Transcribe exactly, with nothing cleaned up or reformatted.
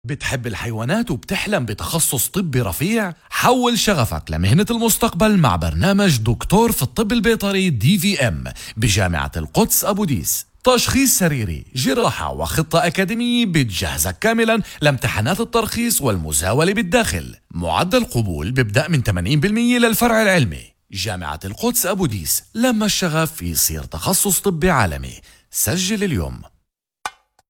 بتحب الحيوانات وبتحلم بتخصص طبي رفيع؟ حول شغفك لمهنة المستقبل مع برنامج دكتور في الطب البيطري دي في ام بجامعة القدس أبو ديس. تشخيص سريري، جراحة وخطة أكاديمية بتجهزك كاملا لامتحانات الترخيص والمزاولة بالداخل. معدل قبول بيبدأ من ثمانين بالمئة للفرع العلمي. جامعة القدس أبو ديس، لما الشغف يصير تخصص طبي عالمي. سجل اليوم.